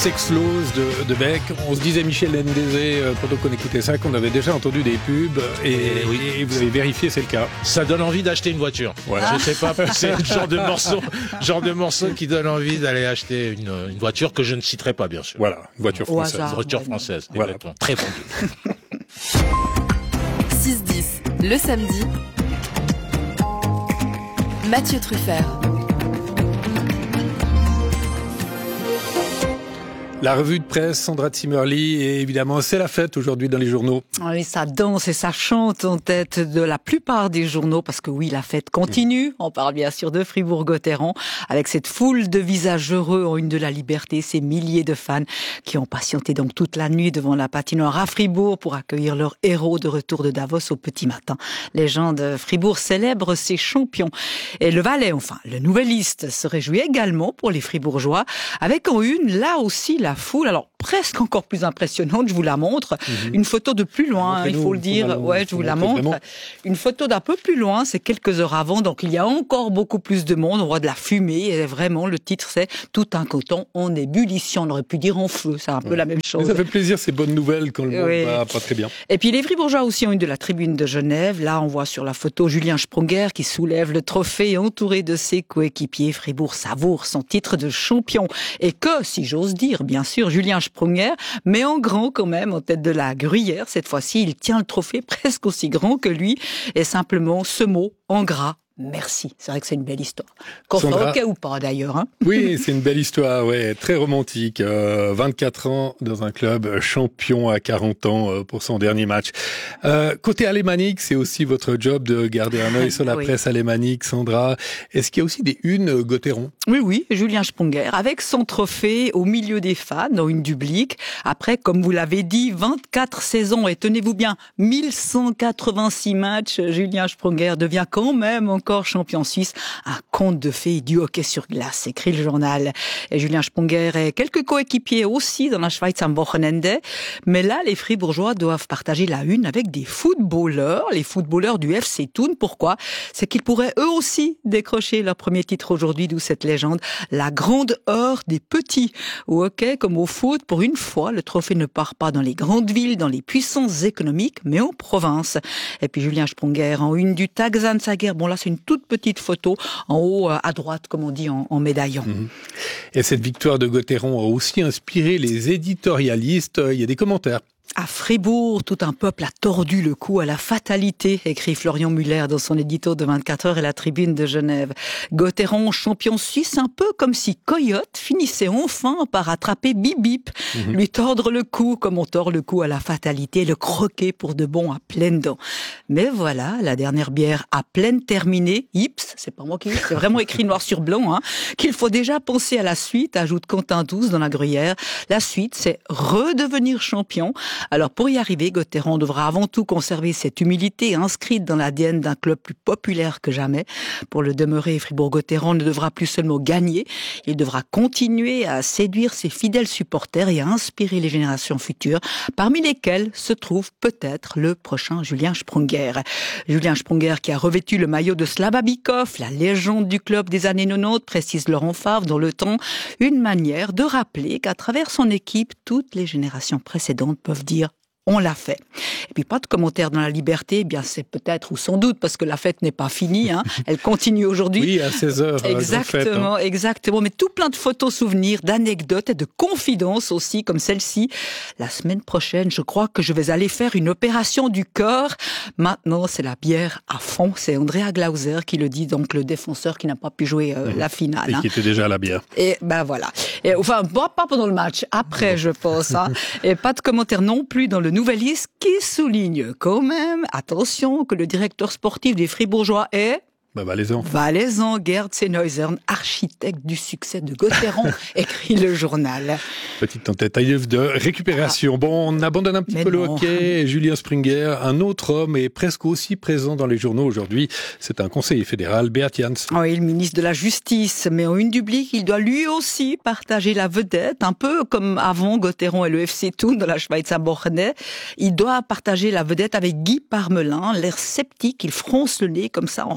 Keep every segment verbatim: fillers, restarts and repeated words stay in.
s'explose de, de bec. On se disait Michel Ndezé, euh, pendant qu'on écoutait ça, qu'on avait déjà entendu des pubs, et, et, oui. et vous avez vérifié, c'est le cas. Ça donne envie d'acheter une voiture. Ouais. Ah. Je sais pas, c'est le genre de morceau, genre de morceau qui donne envie d'aller acheter une, une voiture que je ne citerai pas, bien sûr. Voilà, une voiture française. Une voiture française, voilà. Très vendue. six dix, le samedi, Mathieu Truffert. La revue de presse, Sandra Zimmerli, et évidemment, c'est la fête aujourd'hui dans les journaux. Oui, ça danse et ça chante en tête de la plupart des journaux, parce que oui, la fête continue. On parle bien sûr de Fribourg-Gotteron, avec cette foule de visages heureux en une de la liberté, ces milliers de fans qui ont patienté donc toute la nuit devant la patinoire à Fribourg pour accueillir leur héros de retour de Davos au petit matin. Légende Fribourg célèbre ses champions. Et le Valais, enfin, le Nouvelliste, se réjouit également pour les Fribourgeois, avec en une, là aussi, la foule, alors presque encore plus impressionnante, je vous la montre. Mmh. Une photo de plus loin, hein, il faut le dire. Ouais, je vous la montre. Vraiment. Une photo d'un peu plus loin, c'est quelques heures avant, donc il y a encore beaucoup plus de monde. On voit de la fumée, et vraiment, le titre, c'est Tout un canton en ébullition. On aurait pu dire en feu, c'est un peu ouais. la même chose. Mais ça fait plaisir, ces bonnes nouvelles quand le monde oui. va pas très bien. Et puis les Fribourgeois aussi ont une de la tribune de Genève. Là, on voit sur la photo Julien Sprunger qui soulève le trophée entouré de ses coéquipiers. Fribourg savoure son titre de champion. Et que, si j'ose dire, bien sûr, Julien Sprunger, mais en grand quand même, en tête de la gruyère. Cette fois-ci, il tient le trophée presque aussi grand que lui. Et simplement ce mot, en gras, merci. C'est vrai que c'est une belle histoire. Qu'on soit ok ou pas d'ailleurs. Hein oui, c'est une belle histoire, ouais, très romantique. Euh, vingt-quatre ans dans un club, champion à quarante ans euh, pour son dernier match. Euh, côté alémanique, c'est aussi votre job de garder un œil sur la oui. presse alémanique, Sandra. Est-ce qu'il y a aussi des unes Gotteron ? Oui, oui, Julien Sprunger, avec son trophée au milieu des fans, dans une dublique. Après, comme vous l'avez dit, vingt-quatre saisons et tenez-vous bien, mille cent quatre-vingt-six matchs. Julien Sprunger devient quand même encore champion suisse, un conte de fées du hockey sur glace, écrit le journal. Et Julien Sprunger et quelques coéquipiers aussi dans la Schweiz am Wochenende. Mais là, les Fribourgeois doivent partager la une avec des footballeurs, les footballeurs du F C Thun. Pourquoi ? C'est qu'ils pourraient eux aussi décrocher leur premier titre aujourd'hui, d'où cette légende, la grande heure des petits. Au hockey comme au foot, pour une fois, le trophée ne part pas dans les grandes villes, dans les puissances économiques, mais en province. Et puis Julien Sprunger en une du Tagsansager. Bon là, c'est une toute petite photo en haut à droite, comme on dit en, en médaillon. Mmh. Et cette victoire de Gotteron a aussi inspiré les éditorialistes. Il y a des commentaires. À Fribourg, tout un peuple a tordu le cou à la fatalité, écrit Florian Muller dans son édito de vingt-quatre heures et la Tribune de Genève. Gotteron, champion suisse, un peu comme si Coyote finissait enfin par attraper Bip Bip, mmh. lui tordre le cou comme on tord le cou à la fatalité, le croquer pour de bon à pleines dents. Mais voilà, la dernière bière à pleine terminée, Ips, c'est pas moi qui dis, c'est vraiment écrit noir sur blanc, hein, qu'il faut déjà penser à la suite, ajoute Quentin Douze dans la gruyère. La suite, c'est redevenir champion. Alors pour y arriver, Gotteron devra avant tout conserver cette humilité inscrite dans l'A D N d'un club plus populaire que jamais. Pour le demeurer, Fribourg-Gotteron ne devra plus seulement gagner, il devra continuer à séduire ses fidèles supporters et à inspirer les générations futures, parmi lesquelles se trouve peut-être le prochain Julien Sprunger. Julien Sprunger qui a revêtu le maillot de Slava Bykov, la légende du club des années quatre-vingt-dix, précise Laurent Favre dans Le Temps, une manière de rappeler qu'à travers son équipe, toutes les générations précédentes peuvent dire on l'a fait. Et puis pas de commentaires dans la liberté, eh bien c'est peut-être ou sans doute parce que la fête n'est pas finie, hein. Elle continue aujourd'hui. Oui, à seize heures. Exactement, fête, hein. exactement. Mais tout plein de photos souvenirs, d'anecdotes et de confidences aussi, comme celle-ci. La semaine prochaine, je crois que je vais aller faire une opération du cœur. Maintenant, c'est la bière à fond. C'est Andrea Glauser qui le dit, donc le défenseur qui n'a pas pu jouer euh, mmh. la finale. Et hein. qui était déjà à la bière. Et ben voilà. Et, enfin, pas pendant le match, après, je pense. Hein. Et pas de commentaires non plus dans le Nouvelliste qui souligne quand même, attention, que le directeur sportif des Fribourgeois est... Bah, valaisan. Valaisan, Gerd Sennhäusern, architecte du succès de Gotteron, écrit le journal. Petite tentative de récupération. Ah. Bon, on abandonne un petit mais peu non. le hockey. Julien Sprunger, un autre homme, est presque aussi présent dans les journaux aujourd'hui. C'est un conseiller fédéral, Beat Jans. Oui, le ministre de la Justice. Mais en une dublique, il doit lui aussi partager la vedette, un peu comme avant Gotteron et le F C Thun de la Schweiz am Wochenende. Il doit partager la vedette avec Guy Parmelin, l'air sceptique. Il fronce le nez comme ça en regardant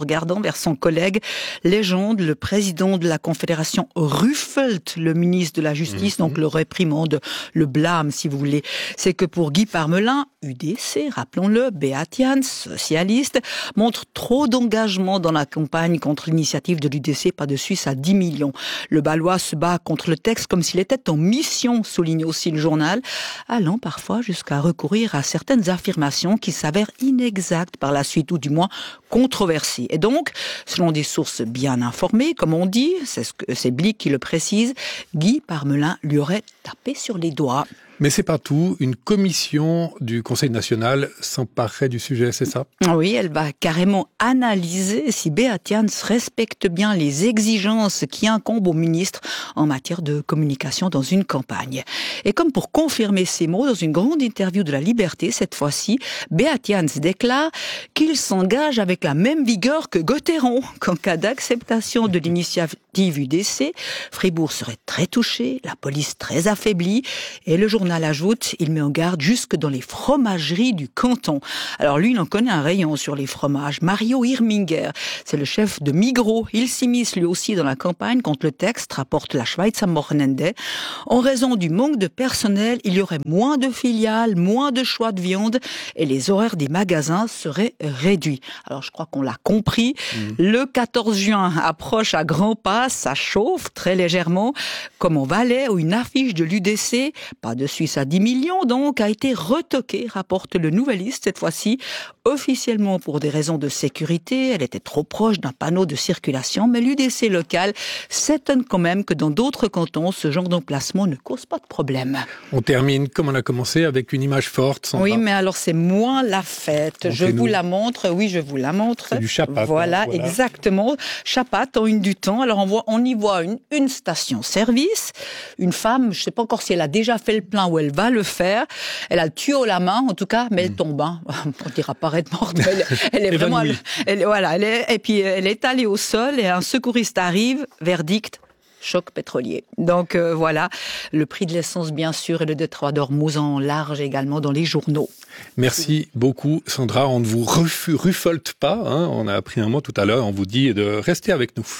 vers son collègue légende, le président de la Confédération Ruffelt, le ministre de la Justice, mmh. donc le réprimande, le blâme si vous voulez. C'est que pour Guy Parmelin, U D C, rappelons-le, Beat Jans, socialiste, montre trop d'engagement dans la campagne contre l'initiative de l'U D C, pas de Suisse à dix millions. Le Balois se bat contre le texte comme s'il était en mission, souligne aussi le journal, allant parfois jusqu'à recourir à certaines affirmations qui s'avèrent inexactes par la suite, ou du moins controversées. Et donc, selon des sources bien informées, comme on dit, c'est, ce que, c'est Blick qui le précise, Guy Parmelin lui aurait tapé sur les doigts. Mais c'est pas tout. Une commission du Conseil national s'emparerait du sujet, c'est ça? Oui, elle va carrément analyser si Beat Jans respecte bien les exigences qui incombent au ministre en matière de communication dans une campagne. Et comme pour confirmer ces mots, dans une grande interview de La Liberté, cette fois-ci, Beat Jans déclare qu'il s'engage avec la même vigueur que Gauthieron qu'en cas d'acceptation de l'initiative U D C, Fribourg serait très touché, la police très affaiblie, et le journal ajoute, il met en garde jusque dans les fromageries du canton. Alors lui, il en connaît un rayon sur les fromages. Mario Irminger, c'est le chef de Migros. Il s'immisce lui aussi dans la campagne contre le texte, rapporte la Schweizer Wochenende. En raison du manque de personnel, il y aurait moins de filiales, moins de choix de viande et les horaires des magasins seraient réduits. Alors je crois qu'on l'a compris. Mmh. Le quatorze juin approche à grands pas, ça chauffe très légèrement. Comme en Valais, où une affiche de l'U D C, pas de Suisse à dix millions donc, a été retoquée, rapporte le Nouvelliste cette fois-ci, officiellement pour des raisons de sécurité. Elle était trop proche d'un panneau de circulation, mais l'U D C local s'étonne quand même que dans d'autres cantons, ce genre d'emplacement ne cause pas de problème. On termine comme on a commencé avec une image forte. Sandra. Oui, mais alors c'est moins la fête. Donc je vous nous. la montre, oui, je vous la montre. C'est du Chapat. Voilà, hein, voilà, exactement. Chapat en une du temps. Alors on, voit, on y voit une, une station-service, une femme, je ne sais pas encore si elle a déjà fait le plein où elle va le faire. Elle a le tuyau à la main, en tout cas, mais elle tombe. Hein. On dira pas raide morte, mais elle, elle est vraiment... Elle, elle, voilà, elle est, et puis elle est allée au sol et un secouriste arrive, verdict, choc pétrolier. Donc euh, voilà, le prix de l'essence bien sûr et le détroit d'Ormuz en large également dans les journaux. Merci beaucoup Sandra, on ne vous refu, ruffolte pas, hein. On a appris un mot tout à l'heure, on vous dit de rester avec nous.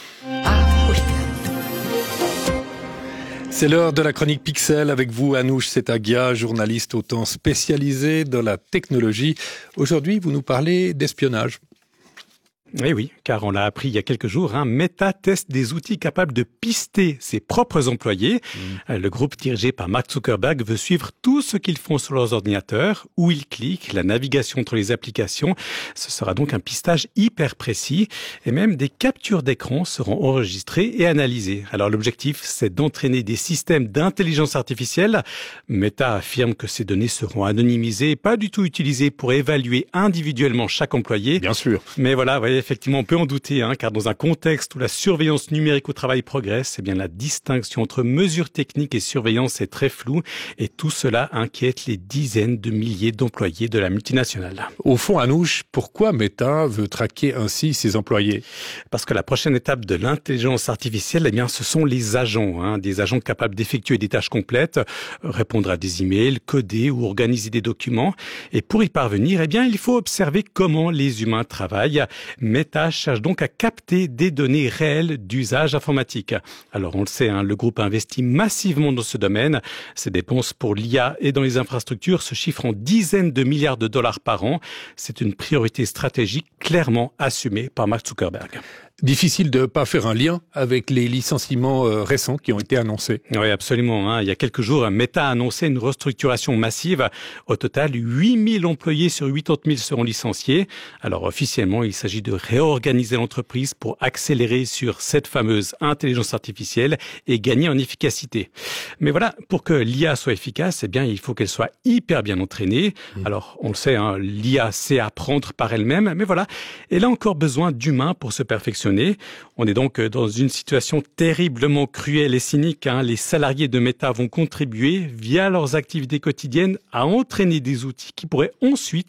Ah oui. C'est l'heure de la chronique Pixel avec vous, Anouche Setagia, journaliste autant spécialisée dans la technologie. Aujourd'hui, vous nous parlez d'espionnage. Eh oui, car on l'a appris il y a quelques jours, hein, Meta teste des outils capables de pister ses propres employés. Mmh. Le groupe dirigé par Mark Zuckerberg veut suivre tout ce qu'ils font sur leurs ordinateurs, où ils cliquent, la navigation entre les applications. Ce sera donc un pistage hyper précis et même des captures d'écran seront enregistrées et analysées. Alors l'objectif, c'est d'entraîner des systèmes d'intelligence artificielle. Meta affirme que ces données seront anonymisées et pas du tout utilisées pour évaluer individuellement chaque employé. Bien sûr. Mais voilà, vous voyez, effectivement, on peut en douter, hein, car dans un contexte où la surveillance numérique au travail progresse, eh bien, la distinction entre mesures techniques et surveillance est très floue, et tout cela inquiète les dizaines de milliers d'employés de la multinationale. Au fond, Anouche, pourquoi Meta veut traquer ainsi ses employés? Parce que la prochaine étape de l'intelligence artificielle, eh bien, ce sont les agents, hein, des agents capables d'effectuer des tâches complètes, répondre à des emails, coder ou organiser des documents. Et pour y parvenir, eh bien, il faut observer comment les humains travaillent. Meta cherche donc à capter des données réelles d'usage informatique. Alors on le sait, hein, le groupe investit massivement dans ce domaine. Ses dépenses pour l'I A et dans les infrastructures se chiffrent en dizaines de milliards de dollars par an. C'est une priorité stratégique clairement assumée par Mark Zuckerberg. Difficile de ne pas faire un lien avec les licenciements euh, récents qui ont été annoncés. Oui, absolument. Hein. Il y a quelques jours, Meta a annoncé une restructuration massive. Au total, huit mille employés sur quatre-vingt-dix mille seront licenciés. Alors officiellement, il s'agit de réorganiser l'entreprise pour accélérer sur cette fameuse intelligence artificielle et gagner en efficacité. Mais voilà, pour que l'I A soit efficace, eh bien, il faut qu'elle soit hyper bien entraînée. Mmh. Alors, on le sait, hein, l'I A sait apprendre par elle-même, mais voilà, elle a encore besoin d'humains pour se perfectionner. On est donc dans une situation terriblement cruelle et cynique. Hein. Les salariés de Meta vont contribuer, via leurs activités quotidiennes, à entraîner des outils qui pourraient ensuite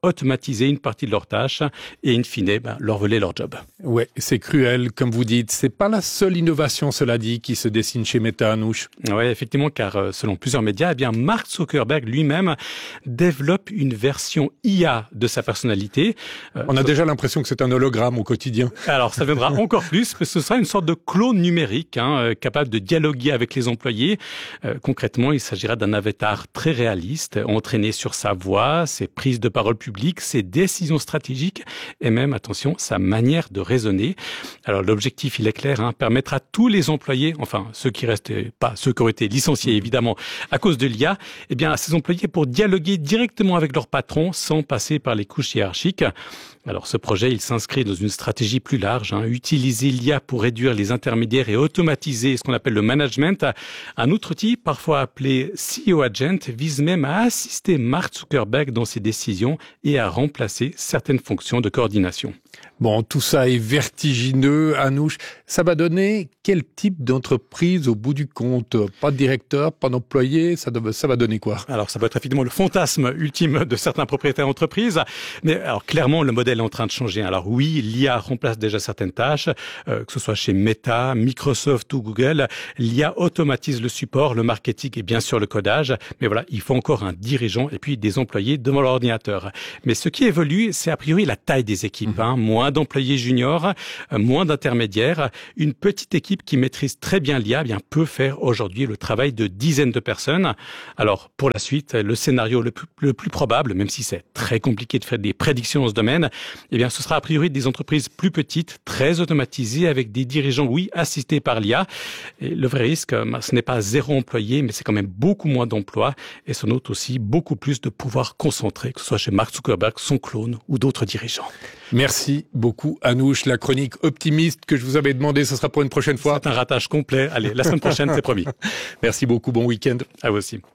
automatiser une partie de leurs tâches et, in fine, ben, leur voler leur job. Ouais, c'est cruel, comme vous dites. C'est pas la seule innovation, cela dit, qui se dessine chez Meta, Anouche. Ouais, effectivement, car euh, selon plusieurs médias, eh bien, Mark Zuckerberg lui-même développe une version I A de sa personnalité. Euh, On a déjà l'impression que c'est un hologramme au quotidien. Alors, ça viendra encore plus, parce que ce sera une sorte de clone numérique, hein, euh, capable de dialoguer avec les employés. Euh, concrètement, il s'agira d'un avatar très réaliste, entraîné sur sa voix, ses prises de parole publiques, ses décisions stratégiques et même, attention, sa manière de raisonner. Alors, l'objectif, il est clair, hein, permettre à tous les employés, enfin, ceux qui restent, pas ceux qui ont été licenciés, évidemment, à cause de l'I A, eh bien, à ces employés pour dialoguer directement avec leur patron sans passer par les couches hiérarchiques. Alors, ce projet, il s'inscrit dans une stratégie plus large, hein, utiliser l'I A pour réduire les intermédiaires et automatiser ce qu'on appelle le management. Un autre outil, parfois appelé C E O Agent, vise même à assister Mark Zuckerberg dans ses décisions et à remplacer certaines fonctions de coordination. Bon, tout ça est vertigineux, Anouche. Ça va donner quel type d'entreprise au bout du compte? Pas de directeur, pas d'employé, ça, ça va donner quoi? Alors, ça va être évidemment le fantasme ultime de certains propriétaires d'entreprises. Mais alors, clairement, le modèle est en train de changer. Alors oui, l'I A remplace déjà certaines tâches, euh, que ce soit chez Meta, Microsoft ou Google. L'I A automatise le support, le marketing et bien sûr le codage. Mais voilà, il faut encore un dirigeant et puis des employés devant l'ordinateur. Mais ce qui évolue, c'est a priori la taille des équipes. Hein. Moins d'employés juniors, moins d'intermédiaires. Une petite équipe qui maîtrise très bien l'I A, bien peut faire aujourd'hui le travail de dizaines de personnes. Alors, pour la suite, le scénario le plus, le plus probable, même si c'est très compliqué de faire des prédictions dans ce domaine, eh bien, ce sera a priori des entreprises plus petites, très automatisées, avec des dirigeants, oui, assistés par l'I A. Et le vrai risque, ce n'est pas zéro employé, mais c'est quand même beaucoup moins d'emplois et sans doute aussi beaucoup plus de pouvoir concentré, que ce soit chez Mark Zuckerberg, son clone ou d'autres dirigeants. Merci beaucoup, Anouche. La chronique optimiste que je vous avais demandé, ce sera pour une prochaine fois. C'est un ratage complet. Allez, la semaine prochaine, c'est promis. Merci beaucoup. Bon week-end. À vous aussi.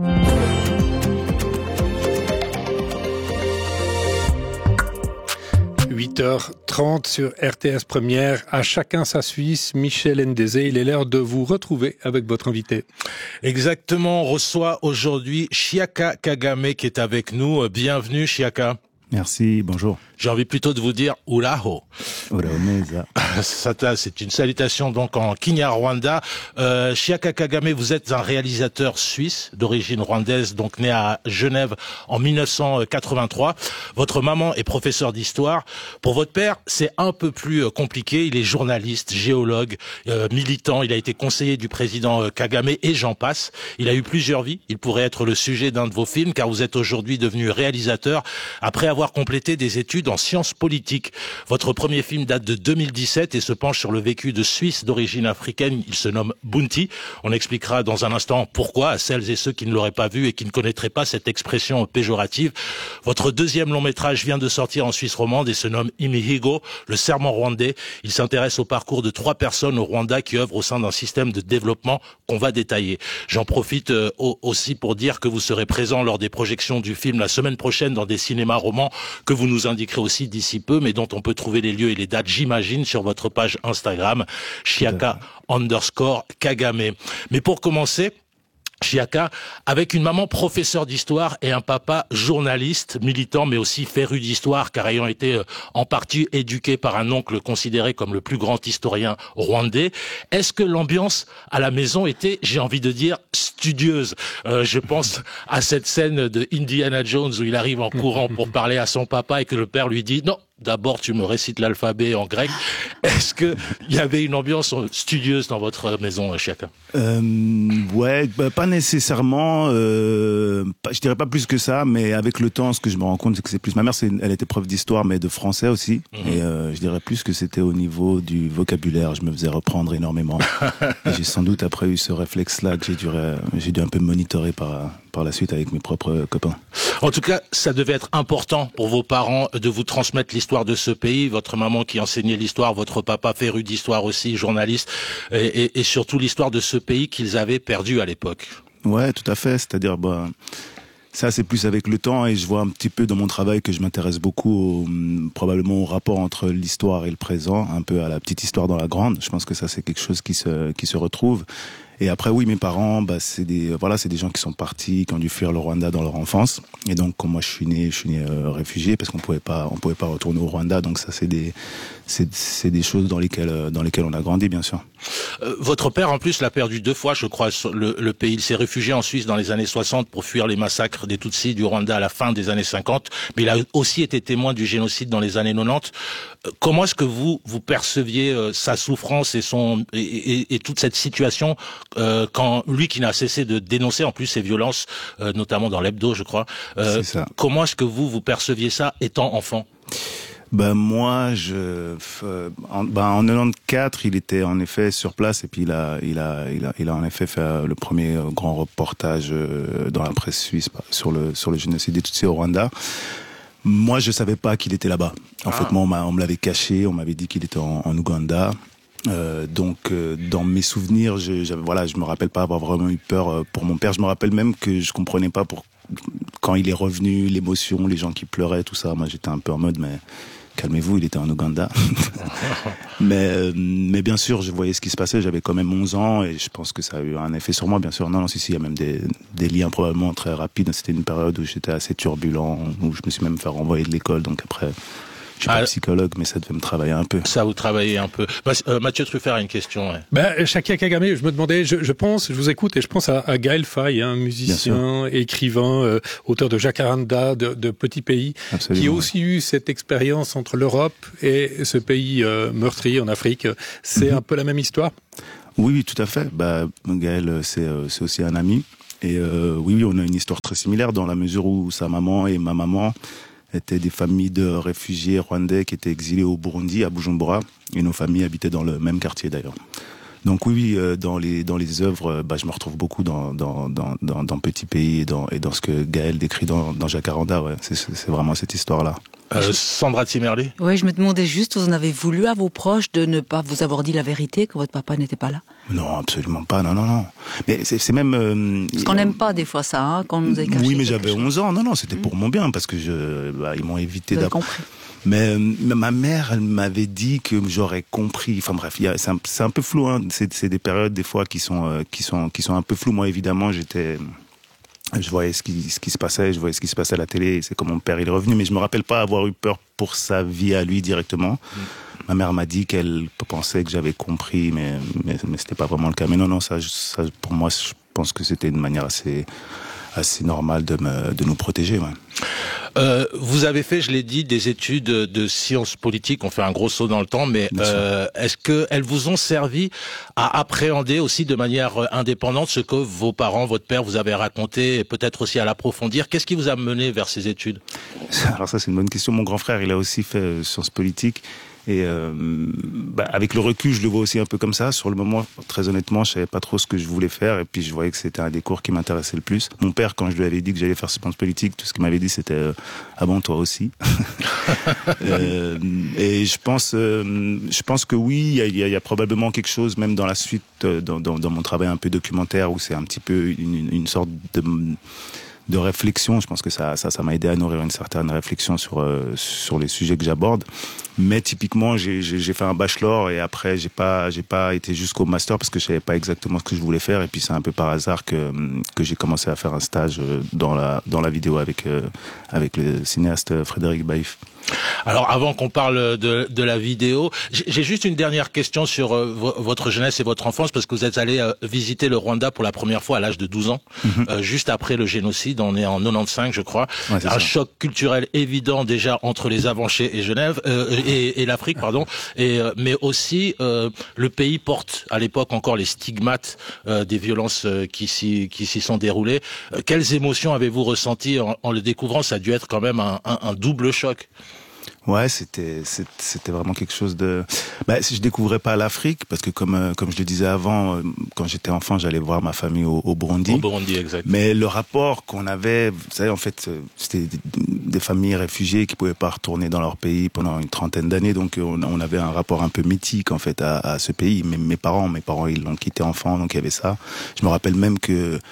huit heures trente sur R T S Première. À chacun sa Suisse. Michel Ndezé, il est l'heure de vous retrouver avec votre invité. Exactement. On reçoit aujourd'hui Chiaka Kagame qui est avec nous. Bienvenue, Chiaka. Merci, bonjour. J'ai envie plutôt de vous dire Uraho. Uraho. C'est une salutation donc en Kinyarwanda. Euh, Chiaka Kagame, vous êtes un réalisateur suisse d'origine rwandaise, donc né à Genève en mille neuf cent quatre-vingt-trois. Votre maman est professeure d'histoire. Pour votre père, c'est un peu plus compliqué. Il est journaliste, géologue, euh, militant. Il a été conseiller du président Kagame et j'en passe. Il a eu plusieurs vies. Il pourrait être le sujet d'un de vos films car vous êtes aujourd'hui devenu réalisateur après avoir complété des études en sciences politiques. Votre premier film date de deux mille dix-sept et se penche sur le vécu de Suisses d'origine africaine. Il se nomme Bounty. On expliquera dans un instant pourquoi à celles et ceux qui ne l'auraient pas vu et qui ne connaîtraient pas cette expression péjorative. Votre deuxième long métrage vient de sortir en Suisse romande et se nomme Imihigo, le serment rwandais. Il s'intéresse au parcours de trois personnes au Rwanda qui œuvrent au sein d'un système de développement qu'on va détailler. J'en profite euh, aussi pour dire que vous serez présent lors des projections du film la semaine prochaine dans des cinémas romans que vous nous indiquerez aussi d'ici peu, mais dont on peut trouver les lieux et les dates, j'imagine, sur votre page Instagram, Chiaka underscore Kagame. Mais pour commencer, Chiaka, avec une maman professeure d'histoire et un papa journaliste, militant, mais aussi féru d'histoire, car ayant été en partie éduqué par un oncle considéré comme le plus grand historien rwandais, est-ce que l'ambiance à la maison était, j'ai envie de dire, studieuse? euh, Je pense à cette scène de Indiana Jones où il arrive en courant pour parler à son papa et que le père lui dit « Non, d'abord tu me récites l'alphabet en grec ». Est-ce que il y avait une ambiance studieuse dans votre maison, Chiaka? euh, Ouais, bah, pas nécessairement. Euh, pas, je dirais pas plus que ça, mais avec le temps, ce que je me rends compte, c'est que c'est plus. Ma mère, c'est, elle était prof d'histoire, mais de français aussi, mmh. et euh, je dirais plus que c'était au niveau du vocabulaire. Je me faisais reprendre énormément. Et j'ai sans doute après eu ce réflexe-là que j'ai dû, j'ai dû un peu monitorer par par la suite avec mes propres copains. En tout cas, ça devait être important pour vos parents de vous transmettre l'histoire de ce pays. Votre maman qui enseignait l'histoire, votre papa féru d'histoire aussi, journaliste, et, et, et surtout l'histoire de ce pays qu'ils avaient perdu à l'époque. Ouais, tout à fait. C'est-à-dire, bah, ça c'est plus avec le temps et je vois un petit peu dans mon travail que je m'intéresse beaucoup au, probablement au rapport entre l'histoire et le présent, un peu à la petite histoire dans la grande. Je pense que ça c'est quelque chose qui se qui se retrouve. Et après, oui, mes parents, bah, c'est des, voilà, c'est des gens qui sont partis, qui ont dû fuir le Rwanda dans leur enfance. Et donc, quand moi je suis né, je suis né euh, réfugié parce qu'on pouvait pas, on pouvait pas retourner au Rwanda. Donc ça, c'est des, c'est, c'est des choses dans lesquelles, dans lesquelles on a grandi, bien sûr. Euh, votre père, en plus, l'a perdu deux fois, je crois, le, le pays. Il s'est réfugié en Suisse dans les années soixante pour fuir les massacres des Tutsis du Rwanda à la fin des années cinquante. Mais il a aussi été témoin du génocide dans les années quatre-vingt-dix. Euh, comment est-ce que vous, vous perceviez euh, sa souffrance et son, et, et, et toute cette situation, euh, quand lui qui n'a cessé de dénoncer en plus ces violences, euh, notamment dans l'hebdo, je crois. Euh, C'est ça. Comment est-ce que vous, vous perceviez ça étant enfant? Ben moi, je, euh, en, ben en quatre-vingt-quatorze, il était en effet sur place et puis il a, il a, il a, il a en effet fait le premier grand reportage euh, dans la presse suisse sur le sur le génocide des Tutsis au Rwanda. Moi, je savais pas qu'il était là-bas. En ah. fait, moi, on, m'a, on me l'avait caché, on m'avait dit qu'il était en, en Ouganda. Euh, donc, euh, dans mes souvenirs, je, j'avais, voilà, je me rappelle pas avoir vraiment eu peur euh, pour mon père. Je me rappelle même que je comprenais pas pour quand il est revenu, l'émotion, les gens qui pleuraient, tout ça. Moi, j'étais un peu en mode, mais calmez-vous, il était en Ouganda. mais, euh, mais bien sûr, je voyais ce qui se passait. J'avais quand même onze ans et je pense que ça a eu un effet sur moi, bien sûr. Non, non, si, si, il y a même des, des liens probablement très rapides. C'était une période où j'étais assez turbulent, où je me suis même fait renvoyer de l'école. Donc après, je suis pas ah, psychologue, mais ça devait me travailler un peu. Ça vous travaillez un peu. Bah, euh, Mathieu Truffert a une question. Ouais. Ben, Shaka Kagame, je me demandais, je, je pense, je vous écoute et je pense à, à Gaël Faye, un musicien, écrivain, euh, auteur de Jacaranda, de, de Petit Pays, Absolument, qui a aussi ouais. eu cette expérience entre l'Europe et ce pays euh, meurtri en Afrique. C'est mm-hmm. un peu la même histoire? Oui, oui, tout à fait. Bah, Gaël, c'est, euh, c'est aussi un ami. Et euh, oui, oui, on a une histoire très similaire dans la mesure où sa maman et ma maman étaient des familles de réfugiés rwandais qui étaient exilés au Burundi, à Bujumbura, et nos familles habitaient dans le même quartier d'ailleurs. Donc oui, oui, euh, dans les dans les œuvres, bah, je me retrouve beaucoup dans dans dans dans, dans Petit Pays et dans et dans ce que Gaël décrit dans dans Jacaranda. Ouais, c'est c'est vraiment cette histoire-là. Euh, Sandra Zimmerli. Oui, je me demandais juste, vous en avez voulu à vos proches de ne pas vous avoir dit la vérité, que votre papa n'était pas là? Non, absolument pas, non, non, non. Mais c'est, c'est même... Euh, parce qu'on n'aime pas des fois ça, hein, quand on nous a caché. Oui, mais j'avais onze ans, non, non, c'était mmh. pour mon bien, parce que je, bah, ils m'ont évité d'avoir... Mais euh, ma mère, elle m'avait dit que j'aurais compris. Enfin bref, il y a, c'est, un, c'est un peu flou, hein. C'est, c'est des périodes des fois qui sont, euh, qui sont, qui sont un peu floues. Moi, évidemment, j'étais... Je voyais ce qui, ce qui se passait, je voyais ce qui se passait à la télé, et c'est comme mon père il est revenu, mais je me rappelle pas avoir eu peur pour sa vie à lui directement. Mmh. Ma mère m'a dit qu'elle pensait que j'avais compris, mais, mais, mais c'était pas vraiment le cas. Mais non, non, ça, ça, pour moi, je pense que c'était une manière assez, assez normale de me, de nous protéger, ouais. Euh, vous avez fait, je l'ai dit, des études de sciences politiques. On fait un gros saut dans le temps, mais euh, est-ce que elles vous ont servi à appréhender aussi de manière indépendante ce que vos parents, votre père vous avez raconté, et peut-être aussi à l'approfondir? Qu'est-ce qui vous a mené vers ces études? Alors ça, c'est une bonne question. Mon grand frère, il a aussi fait euh, sciences politiques. Et euh, bah, avec le recul, je le vois aussi un peu comme ça. Sur le moment, très honnêtement, je savais pas trop ce que je voulais faire, et puis je voyais que c'était un des cours qui m'intéressait le plus. Mon père, quand je lui avais dit que j'allais faire sciences politiques, tout ce qu'il m'avait dit, c'était euh, ah bon, toi aussi. euh, et je pense, euh, je pense que oui, il y a, y, a, y a probablement quelque chose, même dans la suite, euh, dans, dans, dans mon travail un peu documentaire, où c'est un petit peu une, une sorte de de réflexion. Je pense que ça, ça, ça m'a aidé à nourrir une certaine réflexion sur euh, sur les sujets que j'aborde. Mais typiquement, j'ai, j'ai, j'ai fait un bachelor et après, j'ai pas, j'ai pas été jusqu'au master parce que je savais pas exactement ce que je voulais faire. Et puis c'est un peu par hasard que que j'ai commencé à faire un stage dans la dans la vidéo avec euh, avec le cinéaste Frédéric Baïf. Alors, avant qu'on parle de, de la vidéo, j'ai juste une dernière question sur euh, votre jeunesse et votre enfance, parce que vous êtes allé euh, visiter le Rwanda pour la première fois à l'âge de douze ans, mm-hmm. euh, juste après le génocide. On est en quatre-vingt-quinze, je crois. Ouais, un ça. choc culturel évident déjà entre les Avanchés et Genève euh, et, et l'Afrique, pardon. Et euh, mais aussi euh, le pays porte à l'époque encore les stigmates euh, des violences euh, qui s'y qui s'y sont déroulées. Euh, quelles émotions avez-vous ressenties en, en le découvrant? Ça a dû être quand même un, un, un double choc. Ouais, c'était c'était vraiment quelque chose de. Bah, si je découvrais pas l'Afrique, parce que comme euh, comme je le disais avant, euh, quand j'étais enfant, j'allais voir ma famille au, au Burundi. Au Burundi, exact. Mais le rapport qu'on avait, vous savez, en fait, c'était des, des familles réfugiées qui pouvaient pas retourner dans leur pays pendant une trentaine d'années, donc on, on avait un rapport un peu mythique en fait à, à ce pays. Mais mes parents, mes parents, ils l'ont quitté enfant, donc il y avait ça. Je me rappelle même que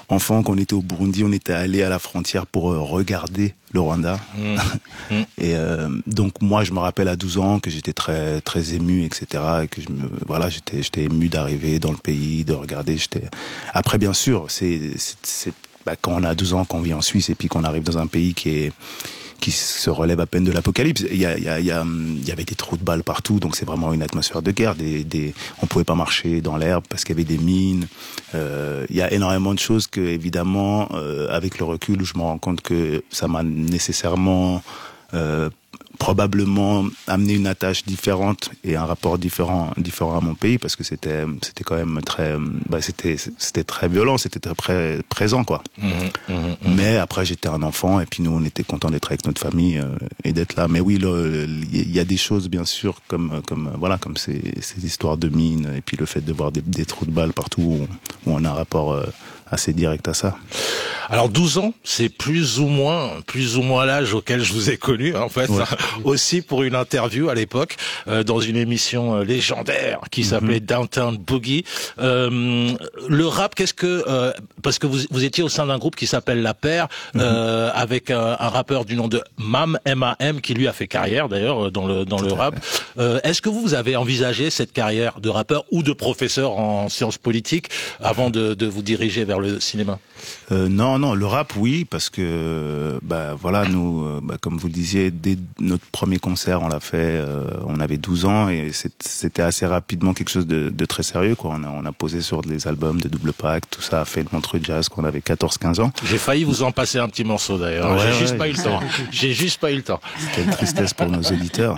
enfant, quand on était au Burundi, on était allé à la frontière pour euh, regarder le Rwanda. Mmh. Mmh. Et euh, donc moi, je me rappelle à douze ans que j'étais très très ému, et cetera. Et que je me voilà, j'étais j'étais ému d'arriver dans le pays, de regarder. J'étais après, bien sûr, c'est c'est, c'est bah, quand on a douze ans, qu'on vit en Suisse et puis qu'on arrive dans un pays qui est qui se relève à peine de l'apocalypse. Il y a, il y a, il y a, il y avait des trous de balles partout, donc c'est vraiment une atmosphère de guerre. Des, des, on pouvait pas marcher dans l'herbe parce qu'il y avait des mines. Euh, il y a énormément de choses que, évidemment, euh, avec le recul, je me rends compte que ça m'a nécessairement euh, probablement amené une attache différente et un rapport différent différent à mon pays, parce que c'était c'était quand même très bah c'était c'était très violent, c'était très pré- présent quoi. Mmh, mmh, mmh. Mais après j'étais un enfant et puis nous on était contents d'être avec notre famille euh, et d'être là. Mais oui, il y a des choses bien sûr comme comme voilà comme ces ces histoires de mines et puis le fait de voir des, des trous de balles partout où, où on a un rapport euh, assez direct à ça. Alors douze ans, c'est plus ou moins plus ou moins l'âge auquel je vous ai connu en fait, ouais. Aussi pour une interview à l'époque euh, dans une émission euh, légendaire qui mm-hmm. s'appelait Downtown Boogie. Euh, le rap, qu'est-ce que euh, parce que vous vous étiez au sein d'un groupe qui s'appelle La Paire mm-hmm. euh, avec un, un rappeur du nom de Mam M A M qui lui a fait carrière d'ailleurs dans le dans Tout le rap. Euh, est-ce que vous avez envisagé cette carrière de rappeur ou de professeur en sciences politiques avant de, de vous diriger vers le cinéma? Euh, non, non, le rap, oui, parce que, bah, voilà, nous, bah, comme vous le disiez, dès notre premier concert, on l'a fait, euh, on avait douze ans et c'était assez rapidement quelque chose de, de très sérieux, quoi. On a, on a posé sur des albums de Double Pack, tout ça a fait le Montreux Jazz quand on avait quatorze quinze ans. J'ai failli vous en passer un petit morceau d'ailleurs. Ouais, J'ai ouais, juste ouais, pas eu le temps. J'ai juste pas eu le temps. C'était une tristesse pour nos auditeurs.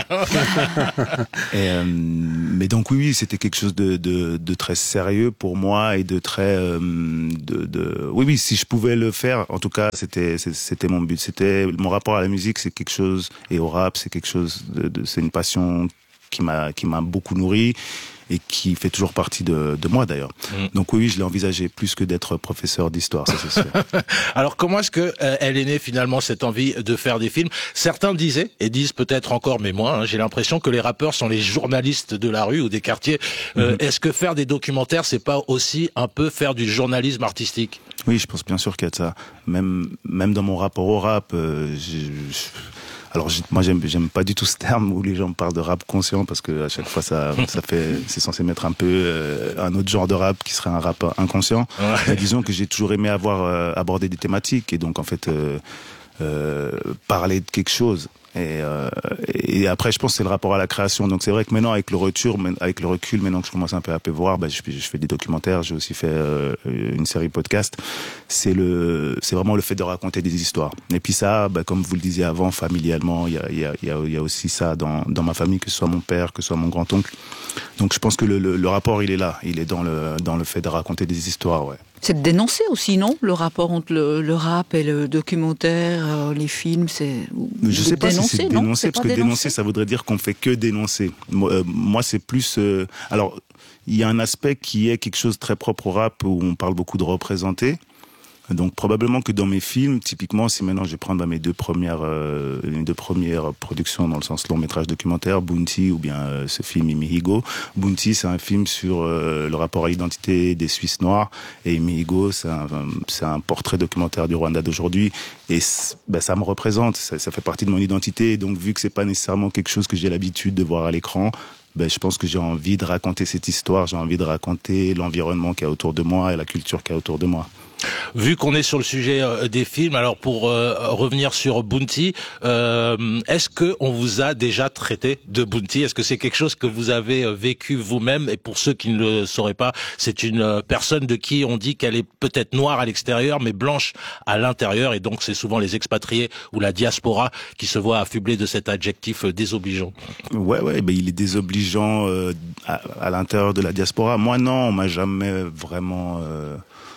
et, euh, mais donc oui, oui, c'était quelque chose de, de, de très sérieux pour moi et de très, euh, de, de, oui, oui, si je pouvais le faire, en tout cas, c'était c'était mon but. C'était mon rapport à la musique, c'est quelque chose, et au rap, c'est quelque chose de, de c'est une passion qui m'a qui m'a beaucoup nourri et qui fait toujours partie de, de moi d'ailleurs. Mmh. Donc oui, je l'ai envisagé plus que d'être professeur d'histoire, ça c'est sûr. Alors comment est-ce que euh, elle est née finalement cette envie de faire des films? Certains disaient, et disent peut-être encore, mais moi, hein, j'ai l'impression que les rappeurs sont les journalistes de la rue ou des quartiers. Euh, mmh. Est-ce que faire des documentaires, c'est pas aussi un peu faire du journalisme artistique? Oui, je pense bien sûr qu'il y a de ça. Même même dans mon rapport au rap, euh, je, je... Alors moi j'aime j'aime pas du tout ce terme où les gens parlent de rap conscient parce que à chaque fois ça ça fait c'est censé mettre un peu euh, un autre genre de rap qui serait un rap inconscient. Ouais. Mais disons que j'ai toujours aimé avoir euh, abordé des thématiques et donc en fait euh, euh, parler de quelque chose. Et, euh, et après, je pense que c'est le rapport à la création. Donc c'est vrai que maintenant, avec le recul, avec le recul, maintenant que je commence un peu à peu voir, bah, je, je fais des documentaires, j'ai aussi fait euh, une série podcast. C'est le, c'est vraiment le fait de raconter des histoires. Et puis ça, bah, comme vous le disiez avant, familialement, il y a, il y a, il y a, il y a aussi ça dans dans ma famille, que ce soit mon père, que ce soit mon grand-oncle. Donc je pense que le, le, le rapport, il est là, il est dans le dans le fait de raconter des histoires, ouais. C'est de dénoncer aussi, non? Le rapport entre le, le rap et le documentaire, euh, les films, c'est... Je sais pas dénoncer, si c'est dénoncer, parce que dénoncer, dénoncer, ça voudrait dire qu'on fait que dénoncer. Moi, euh, moi c'est plus... Euh, alors, il y a un aspect qui est quelque chose de très propre au rap, où on parle beaucoup de représenter. Donc probablement que dans mes films, typiquement, si maintenant je vais prendre mes deux premières, euh, les deux premières productions dans le sens long métrage documentaire, Bounty ou bien euh, ce film Imihigo. Bounty, c'est un film sur euh, le rapport à l'identité des Suisses noirs, et Imihigo, c'est un, c'est un portrait documentaire du Rwanda d'aujourd'hui. Et ben, ça me représente, ça, ça fait partie de mon identité. Donc vu que c'est pas nécessairement quelque chose que j'ai l'habitude de voir à l'écran, ben, je pense que j'ai envie de raconter cette histoire, j'ai envie de raconter l'environnement qu'il y a autour de moi et la culture qu'il y a autour de moi. Vu qu'on est sur le sujet euh, des films, alors pour euh, revenir sur Bounty, euh, est-ce que on vous a déjà traité de Bounty? Est-ce que c'est quelque chose que vous avez euh, vécu vous-même? Et pour ceux qui ne le sauraient pas, c'est une euh, personne de qui on dit qu'elle est peut-être noire à l'extérieur, mais blanche à l'intérieur, et donc c'est souvent les expatriés ou la diaspora qui se voient affublés de cet adjectif euh, désobligeant. Ouais, ouais, ben il est désobligeant euh, à, à l'intérieur de la diaspora. Moi, non, on m'a jamais vraiment euh...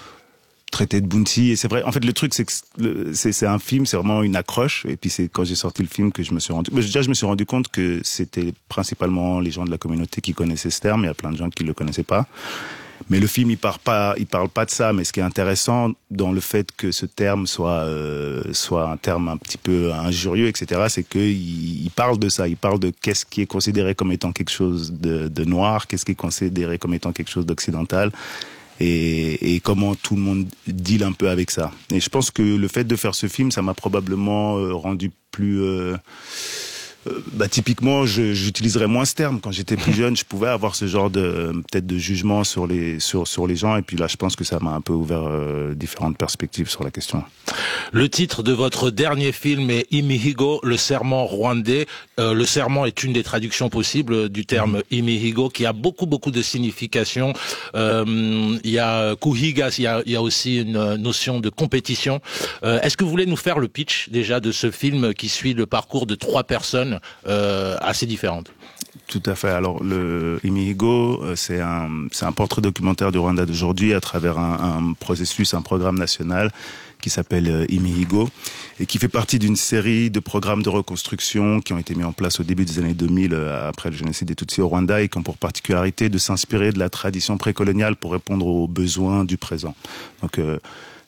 traité de Bounty. Et c'est vrai, en fait, le truc, c'est que c'est, c'est un film, c'est vraiment une accroche. Et puis c'est quand j'ai sorti le film que je me suis rendu, déjà je me suis rendu compte que c'était principalement les gens de la communauté qui connaissaient ce terme. Il y a plein de gens qui le connaissaient pas. Mais le film, il parle pas, il parle pas de ça. Mais ce qui est intéressant dans le fait que ce terme soit euh, soit un terme un petit peu injurieux, et cetera, c'est que il, il parle de ça. Il parle de qu'est-ce qui est considéré comme étant quelque chose de, de noir, qu'est-ce qui est considéré comme étant quelque chose d'occidental. et, et comment tout le monde deal un peu avec ça. Et je pense que le fait de faire ce film, ça m'a probablement euh, rendu plus... Euh, euh, bah, typiquement, je, j'utiliserais moins ce terme. Quand j'étais plus jeune, je pouvais avoir ce genre de peut-être de jugement sur les sur sur les gens. Et puis là, je pense que ça m'a un peu ouvert euh, différentes perspectives sur la question. Le titre de votre dernier film est Imihigo, le serment rwandais. Euh, le serment est une des traductions possibles du terme Imihigo, qui a beaucoup beaucoup de significations. Euh, il y a Kuhiga, il y a, il y a aussi une notion de compétition. Euh, est-ce que vous voulez nous faire le pitch déjà de ce film qui suit le parcours de trois personnes Euh, assez différentes? Tout à fait. Alors, le Imihigo, c'est un, c'est un portrait documentaire du Rwanda d'aujourd'hui à travers un, un processus, un programme national qui s'appelle Imihigo et qui fait partie d'une série de programmes de reconstruction qui ont été mis en place au début des années deux mille après le génocide des Tutsis au Rwanda et qui ont pour particularité de s'inspirer de la tradition précoloniale pour répondre aux besoins du présent. Donc, euh,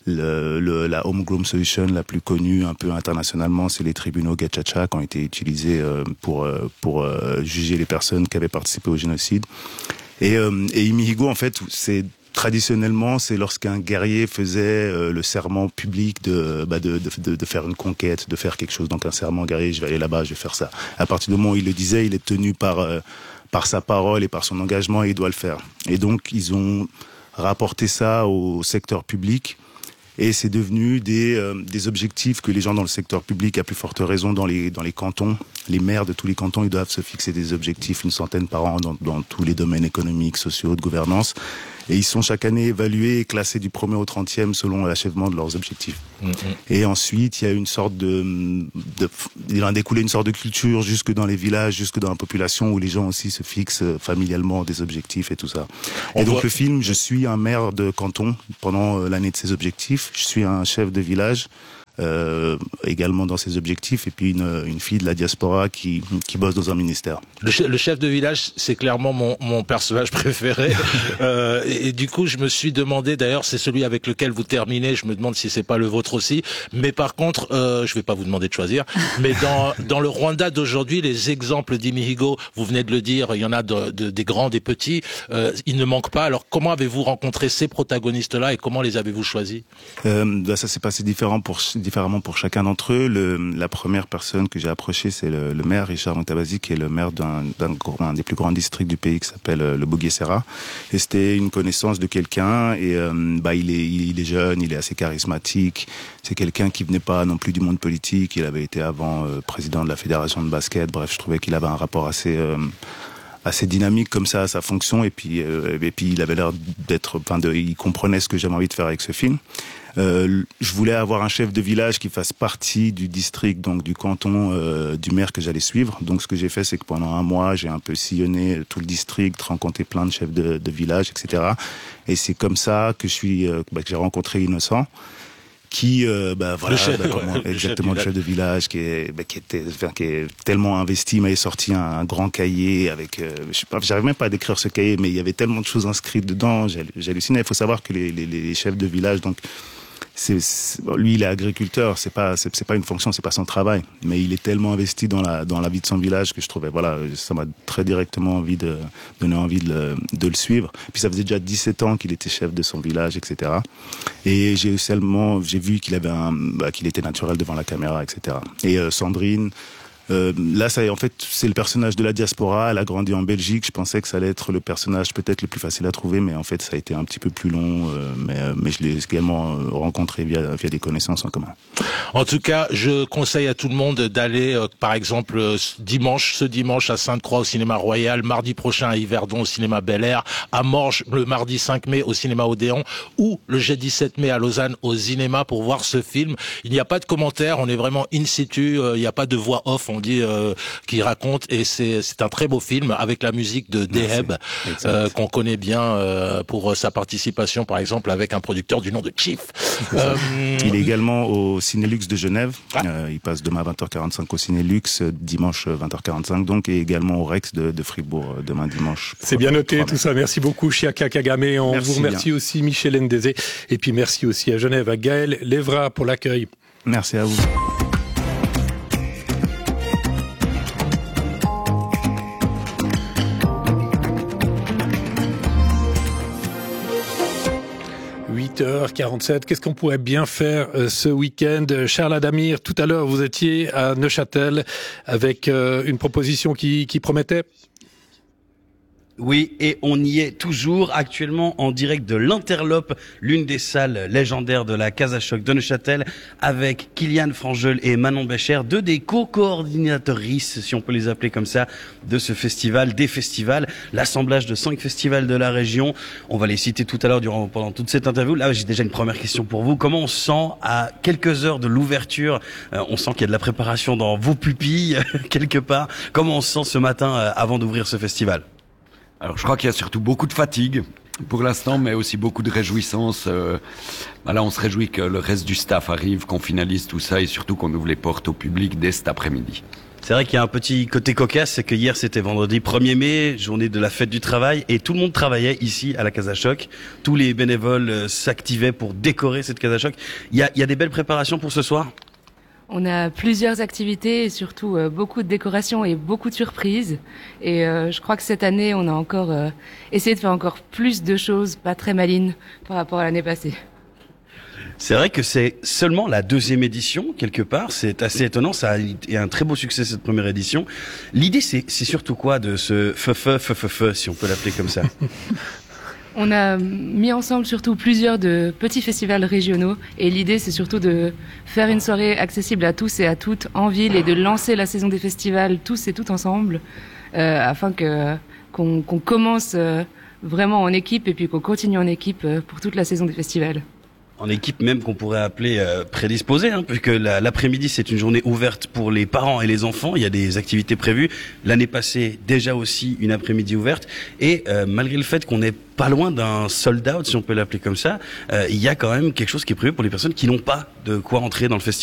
Le, le, la homegrown solution la plus connue un peu internationalement, c'est les tribunaux Gacaca qui ont été utilisés euh, pour euh, pour euh, juger les personnes qui avaient participé au génocide. Et, euh, et Imihigo, en fait, c'est traditionnellement, c'est lorsqu'un guerrier faisait euh, le serment public de, bah de, de de faire une conquête, de faire quelque chose. Donc un serment guerrier, je vais aller là-bas, je vais faire ça. À partir du moment où il le disait, il est tenu par euh, par sa parole et par son engagement, et il doit le faire. Et donc ils ont rapporté ça au secteur public. Et c'est devenu des euh, des objectifs que les gens dans le secteur public, à plus forte raison dans les dans les cantons, les maires de tous les cantons, ils doivent se fixer des objectifs, une centaine par an dans, dans tous les domaines économiques, sociaux, de gouvernance. Et ils sont chaque année évalués et classés du premier au trentième selon l'achèvement de leurs objectifs. Mmh. Et ensuite, il y a une sorte de, de, il en a découlé une sorte de culture jusque dans les villages, jusque dans la population où les gens aussi se fixent familialement des objectifs et tout ça. On et donc voit... le film, je suis un maire de canton pendant l'année de ses objectifs. Je suis un chef de village. Euh, également dans ses objectifs, et puis une, une fille de la diaspora qui, qui bosse dans un ministère. Le chef, le chef de village, c'est clairement mon, mon personnage préféré. euh, et, et du coup, je me suis demandé, d'ailleurs, c'est celui avec lequel vous terminez, je me demande si c'est pas le vôtre aussi. Mais par contre, euh, je vais pas vous demander de choisir, mais dans, dans le Rwanda d'aujourd'hui, les exemples d'Imihigo, vous venez de le dire, il y en a de, de, des grands, des petits, euh, ils ne manquent pas. Alors, comment avez-vous rencontré ces protagonistes-là et comment les avez-vous choisis? euh, bah, Ça s'est passé différent pour différemment pour chacun d'entre eux. Le, la première personne que j'ai approchée, c'est le, le maire Richard Mutabazi, qui est le maire d'un, d'un, d'un des plus grands districts du pays qui s'appelle le Bugesera. Et c'était une connaissance de quelqu'un. Et euh, bah il est, il est jeune, il est assez charismatique. C'est quelqu'un qui venait pas non plus du monde politique. Il avait été avant euh, président de la fédération de basket. Bref, je trouvais qu'il avait un rapport assez euh, assez dynamique comme ça à sa fonction. Et puis euh, et puis il avait l'air d'être, enfin, de, il comprenait ce que j'avais envie de faire avec ce film. Euh, je voulais avoir un chef de village qui fasse partie du district, donc du canton euh, du maire que j'allais suivre. Donc ce que j'ai fait, c'est que pendant un mois, j'ai un peu sillonné tout le district, rencontré plein de chefs de, de village, et cetera. Et c'est comme ça que je suis, euh, bah, que j'ai rencontré Innocent, qui, euh, bah voilà, le chef, bah, comment, ouais, exactement le chef, le chef de village, qui est, bah, qui était, enfin, qui est tellement investi. Il m'avait sorti un, un grand cahier avec, euh, je sais pas, j'arrive même pas à décrire ce cahier, mais il y avait tellement de choses inscrites dedans. J'ai, j'ai halluciné. Il faut savoir que les, les, les chefs de village, donc C'est, c'est, lui, il est agriculteur, c'est pas, c'est, c'est pas une fonction, c'est pas son travail, mais il est tellement investi dans la, dans la vie de son village que je trouvais, voilà, ça m'a très directement envie de, donné envie de le, de le suivre. Puis ça faisait déjà dix-sept ans qu'il était chef de son village, et cetera. Et j'ai seulement, j'ai vu qu'il avait un, bah, qu'il était naturel devant la caméra, et cetera. Et euh, Sandrine, Euh, là, ça, en fait, c'est le personnage de la diaspora. Elle a grandi en Belgique. Je pensais que ça allait être le personnage peut-être le plus facile à trouver, mais en fait, ça a été un petit peu plus long. Euh, mais, mais je l'ai également rencontré via, via des connaissances en commun. En tout cas, je conseille à tout le monde d'aller, euh, par exemple, euh, dimanche, ce dimanche à Sainte-Croix au cinéma Royal, mardi prochain à Yverdon au cinéma Bel Air, à Morges le mardi cinq mai au cinéma Odéon, ou le jeudi dix-sept mai à Lausanne au cinéma pour voir ce film. Il n'y a pas de commentaires, on est vraiment in situ, euh, il n'y a pas de voix off. On dit euh, qui raconte, et c'est c'est un très beau film avec la musique de Deheb euh, qu'on connaît bien euh, pour sa participation par exemple avec un producteur du nom de Chief. Euh, il est également au Cinélux de Genève. Ah. Euh, il passe demain à vingt heures quarante-cinq au Cinélux, dimanche vingt heures quarante-cinq donc, et également au Rex de, de Fribourg demain dimanche. C'est bien noté tout ça. Merci beaucoup Chiaka Kagame. On merci vous remercie bien. Aussi Michel Ndezé, et puis merci aussi à Genève à Gaël Lévra pour l'accueil. Merci à vous. huit heures quarante-sept. Qu'est-ce qu'on pourrait bien faire euh, ce week-end? Charles Adamir, tout à l'heure, vous étiez à Neuchâtel avec euh, une proposition qui, qui promettait. Oui, et on y est toujours actuellement en direct de l'Interlope, l'une des salles légendaires de la Casa Choc de Neuchâtel, avec Kylian Frangeul et Manon Becher, deux des co-coordinatrices, si on peut les appeler comme ça, de ce festival, des festivals, l'assemblage de cinq festivals de la région. On va les citer tout à l'heure durant pendant toute cette interview. Là, j'ai déjà une première question pour vous. Comment on se sent à quelques heures de l'ouverture? euh, On sent qu'il y a de la préparation dans vos pupilles, quelque part. Comment on se sent ce matin euh, avant d'ouvrir ce festival? Alors je crois qu'il y a surtout beaucoup de fatigue pour l'instant, mais aussi beaucoup de réjouissance. Euh, voilà, on se réjouit que le reste du staff arrive, qu'on finalise tout ça et surtout qu'on ouvre les portes au public dès cet après-midi. C'est vrai qu'il y a un petit côté cocasse, c'est que hier c'était vendredi premier mai, journée de la fête du travail, et tout le monde travaillait ici à la Casa Choc. Tous les bénévoles euh, s'activaient pour décorer cette Casa Choc. Il y a, il y a des belles préparations pour ce soir? On a plusieurs activités et surtout euh, beaucoup de décorations et beaucoup de surprises. Et euh, je crois que cette année, on a encore euh, essayé de faire encore plus de choses pas très malines par rapport à l'année passée. C'est vrai que c'est seulement la deuxième édition, quelque part. C'est assez étonnant. Ça a été un très beau succès, cette première édition. L'idée, c'est, c'est surtout quoi de ce feu-feu, feu-feu-feu, si on peut l'appeler comme ça? On a mis ensemble surtout plusieurs de petits festivals régionaux et l'idée c'est surtout de faire une soirée accessible à tous et à toutes en ville et de lancer la saison des festivals tous et toutes ensemble euh, afin que qu'on, qu'on commence euh, vraiment en équipe et puis qu'on continue en équipe euh, pour toute la saison des festivals. En équipe même qu'on pourrait appeler euh, prédisposée, hein, puisque la, l'après-midi c'est une journée ouverte pour les parents et les enfants. Il y a des activités prévues. L'année passée déjà aussi une après-midi ouverte. Et euh, malgré le fait qu'on n'est pas loin d'un sold out, si on peut l'appeler comme ça, euh, il y a quand même quelque chose qui est prévu pour les personnes qui n'ont pas de quoi entrer dans le festival.